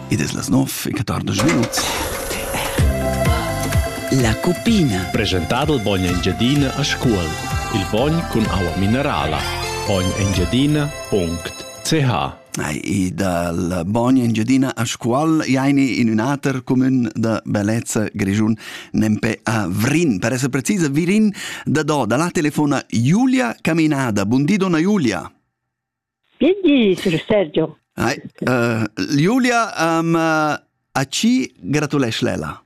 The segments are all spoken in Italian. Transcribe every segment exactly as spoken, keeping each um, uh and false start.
ed es las nov e quattordici minuti. La Cupina. Presentato il Bogna Engiadina a scuola. Il Bogna con acqua minerale. bogna engiadina punto c h. E dal Bogna Engiadina a scuola jaini in un altro comune de bellezza Grigiun nempe a Vrin. Per essere precisa, Virin da do, dalla telefona Giulia Caminada. Buondì, donna Giulia. Buondì, Sir Sergio. Ai, uh, Giulia, um, a ci gratulesh lela?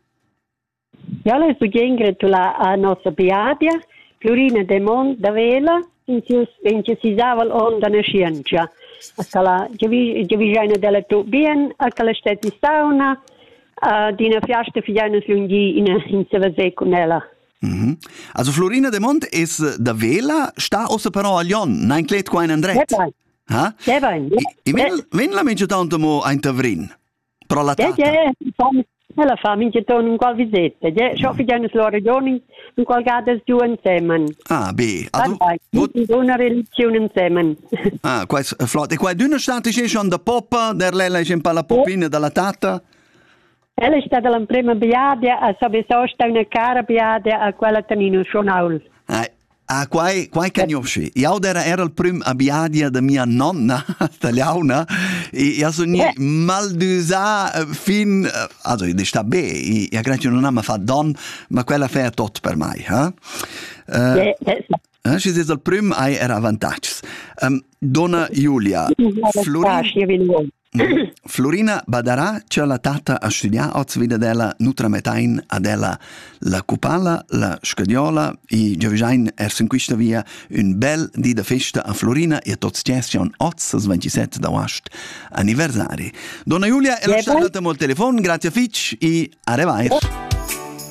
Io le voglio gratulare a nostra Biadia, Florina de Mont da Vela, in cui si usava l'onda na scienza. Akala giovigina della tu bien, akala stati sauna, di una fiasta figliana slunghi in in Sevase con ella. Mhm. Also Florina de Mont es da Vela, sta ossa però a Lyon, nein klet qua in Andret. Ha? Ja, ben. I ven ven la mince tanto mo ein Tavrin. Pro la tata. Ja, ja, ela fa mince ton un qual visita. Ja, scho figliana slora regioni, un qual gadas giù insieme. Ah, beh. Also, una religione insieme. Ah, qua è flot. E qua d'una stata c'è schon da poppa, der lei c'è un po' la poppina dalla tata. Ella è stata la prima biadia, a sabe so sta una cara biadia a quella tanino schonaul. Ah, ah, qua qua cagnosci. Io era era il prim abiadia da mia nonna, italiana, e io sono yeah. maldusa fin, also di sta be, io credo non ha fatto don, ma quella fa tot per mai, eh? Uh, yeah, eh, ci è il prim ai era vantaggio. Um, donna Giulia, Florina, Florina Badarà c'è la tata a studiare oggi vede della nutrametain a della la cupala, la scadiola e giovjain ers in questa via un bel di da festa a Florina e tot station oggi ventisette d'agosto anniversari. Donna Giulia, e lasciate il telefono, grazie a Fitch e arrivederci.